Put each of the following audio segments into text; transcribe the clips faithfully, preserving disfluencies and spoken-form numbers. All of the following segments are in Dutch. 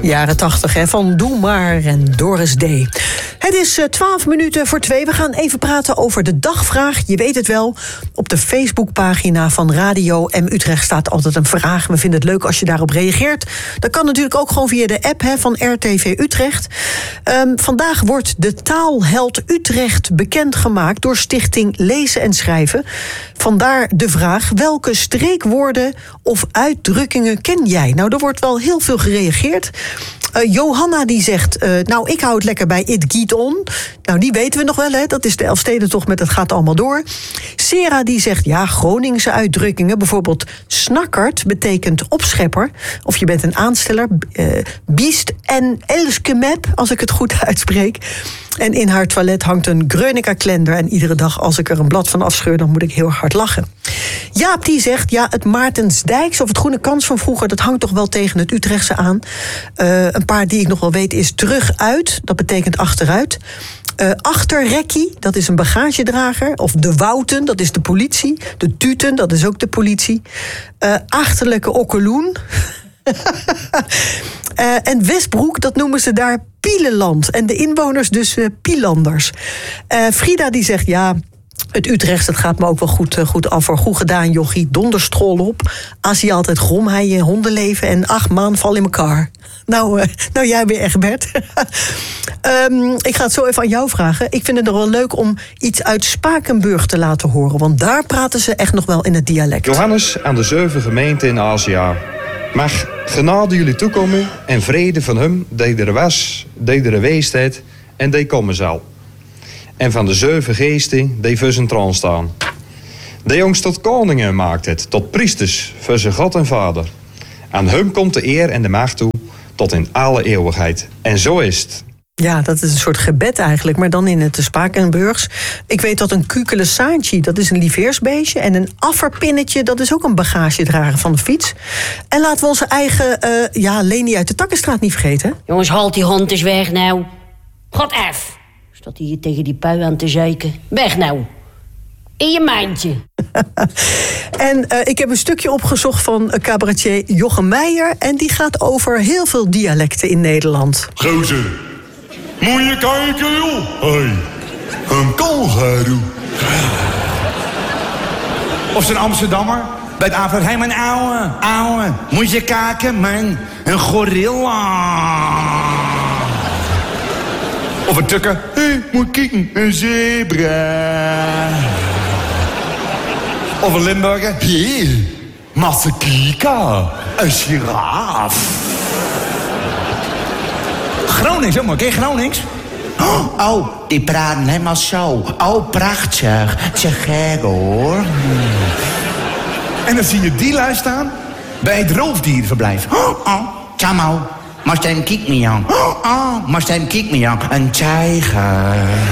Jaren tachtig, hè, van Doe Maar en Doris D. Het is twaalf uh, minuten voor twee. We gaan even praten over de dagvraag. Je weet het wel, op de Facebookpagina van Radio M Utrecht staat altijd een vraag. We vinden het leuk als je daarop reageert. Dat kan natuurlijk ook gewoon via de app hè, van R T V Utrecht. Um, vandaag wordt de taalheld Utrecht bekendgemaakt door Stichting Lezen en Schrijven. Vandaar de vraag, welke streekwoorden of uitdrukkingen ken jij? Nou, er wordt wel heel veel gereageerd. Uh, Johanna die zegt, uh, nou, ik hou het lekker bij It Giet On. Nou, die weten we nog wel, hè. Dat is de Elfstedentocht met Het gaat allemaal door. Sera die zegt, ja, Groningse uitdrukkingen. Bijvoorbeeld snakkert betekent opschepper. Of je bent een aansteller. Uh, biest en elskemep, als ik het goed uitspreek. En in haar toilet hangt een Grönica-klender. En iedere dag als ik er een blad van afscheur, dan moet ik heel hard lachen. Jaap die zegt, ja, het Maartensdijks of het Groene Kans van vroeger, dat hangt toch wel tegen het Utrechtse aan. Uh, een paar die ik nog wel weet is terug uit. Dat betekent achteruit. Uh, achterrekkie, dat is een bagagedrager. Of de Wouten, dat is de politie. De Tuten, dat is ook de politie. Uh, achterlijke okkeloen. uh, en Westbroek, dat noemen ze daar Pielenland. En de inwoners dus uh, Pielanders. Uh, Frida die zegt, ja, het Utrechts, dat gaat me ook wel goed, uh, goed af. Voor goed gedaan, jochie, donderstrol op. Als je altijd grom, hij je hondenleven. En ach man, val in elkaar. Nou, uh, nou jij weer Egbert. um, ik ga het zo even aan jou vragen. Ik vind het nog wel leuk om iets uit Spakenburg te laten horen. Want daar praten ze echt nog wel in het dialect. Johannes aan de zeven gemeenten in Azië. Mag genade jullie toekomen en vrede van hem die er was, die er geweest heeft en die komen zal. En van de zeven geesten die voor zijn troon staan. De jongs tot koningen maakt het, tot priesters voor zijn God en vader. Aan hem komt de eer en de macht toe, tot in alle eeuwigheid. En zo is het. Ja, dat is een soort gebed eigenlijk, maar dan in het Spakenburgs. Ik weet dat een kukelesaantje, dat is een lieveersbeestje. En een afferpinnetje, dat is ook een bagagedrager van de fiets. En laten we onze eigen, uh, ja, Leni uit de Takkenstraat niet vergeten. Jongens, haal die hond eens weg nou. God F. Staat hij hier tegen die pui aan te zeiken. Weg nou. In je mandje. En uh, ik heb een stukje opgezocht van cabaretier Jochem Meijer. En die gaat over heel veel dialecten in Nederland. Gozer, moet je kijken, joh. Hey, een kangaroo. Of zo'n Amsterdammer. Bij het avond, hé, mijn ouwe, ouwe. Moet je kijken, man. Een gorilla. Of een tukker. Hé, hey, moet kijken, een zebra. Of een Limburger. Hier, Masakika, een giraf. Gronings, ook maar. Ken je Gronings? Oh, die praten helemaal zo. Oh, prachtig. Te gek, hoor. En dan zie je die lui staan bij het roofdierenverblijf. Oh, oh, Tjamo. Maar stem kijk me aan. Oh, oh, maar stem kijk me aan. Een tijger.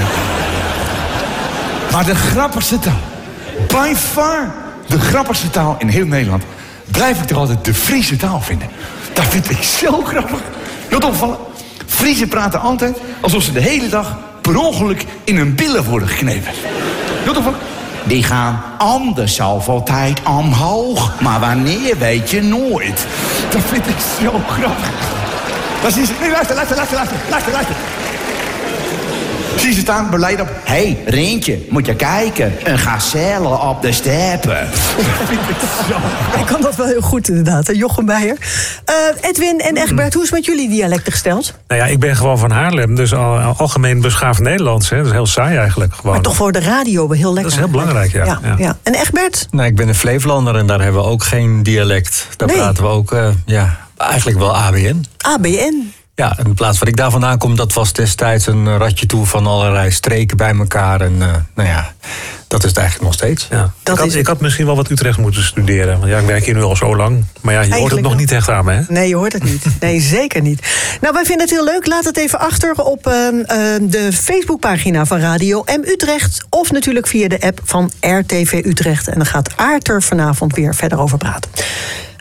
Maar de grappigste taal, by far de grappigste taal in heel Nederland, blijf ik toch altijd de Friese taal vinden. Dat vind ik zo grappig. Heel opvallen. Friesen praten altijd alsof ze de hele dag per ongeluk in hun billen worden geknepen. Heel opvallen. Die gaan anders altijd omhoog. Maar wanneer weet je nooit. Dat vind ik zo grappig. Dan zie je ze... Nee, luister, luister, luister, luister, luister, luister. Zie ze staan, beleid op. Hé, hey, Rintje, moet je kijken. Een gazelle op de steppen. Ik kan dat wel heel goed inderdaad, Jochem Meijer. Uh, Edwin en Egbert, hoe is het met jullie dialecten gesteld? Nou ja, ik ben gewoon van Haarlem, dus al, algemeen beschaafd Nederlands. Hè. Dat is heel saai eigenlijk. Gewoon. Maar toch voor de radio wel heel lekker. Dat is heel belangrijk, ja. ja, ja. ja. En Egbert? Nou, ik ben een Flevolander en daar hebben we ook geen dialect. Daar nee. praten we ook, uh, ja, eigenlijk wel A B N. A B N? Ja, en de plaats waar ik daar vandaan kom, dat was destijds een ratje toe van allerlei streken bij elkaar. En uh, nou ja, dat is het eigenlijk nog steeds. Ja. Dat ik, had, is... ik had misschien wel wat Utrecht moeten studeren. Want ja, ik werk hier nu al zo lang. Maar ja, je eigenlijk hoort het nog wel. Niet echt aan me, hè? Nee, je hoort het niet. Nee, zeker niet. Nou, wij vinden het heel leuk. Laat het even achter op uh, uh, de Facebookpagina van Radio M Utrecht. Of natuurlijk via de app van R T V Utrecht. En dan gaat Aart er vanavond weer verder over praten.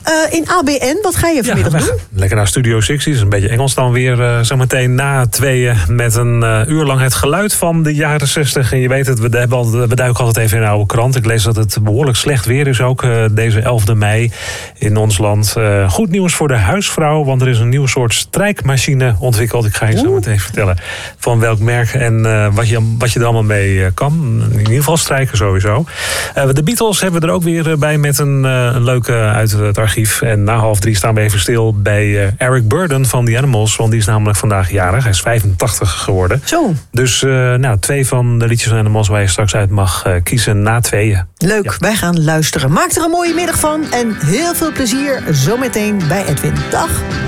Uh, in A B N, wat ga je vanmiddag ja, doen? Lekker naar Studio zestig, is een beetje Engels dan weer. Uh, zometeen na tweeën met een uh, uur lang het geluid van de jaren zestig. En je weet het, we, hebben altijd, we duiken altijd even in een oude krant. Ik lees dat het behoorlijk slecht weer is ook uh, deze elfde mei in ons land. Uh, goed nieuws voor de huisvrouw, want er is een nieuw soort strijkmachine ontwikkeld. Ik ga je zo meteen vertellen van welk merk en uh, wat, je, wat je er allemaal mee uh, kan. In ieder geval strijken sowieso. Uh, de Beatles hebben we er ook weer bij met een, uh, een leuke uit het archief. En na half drie staan we even stil bij uh, Eric Burdon van The Animals. Want die is namelijk vandaag jarig. Hij is vijfentachtig geworden. Zo. Dus uh, nou, twee van de liedjes van Animals waar je straks uit mag uh, kiezen na tweeën. Leuk, ja. Wij gaan luisteren. Maak er een mooie middag van en heel veel plezier zometeen bij Edwin. Dag.